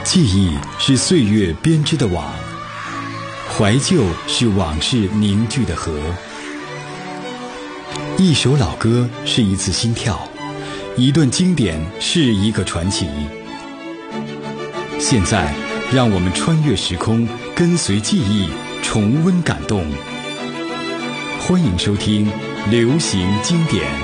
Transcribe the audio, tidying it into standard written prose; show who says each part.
Speaker 1: 记忆是岁月编织的网，怀旧是往事凝聚的河。一首老歌是一次心跳，一段经典是一个传奇。现在，让我们穿越时空，跟随记忆，重温感动。欢迎收听《流行经典》。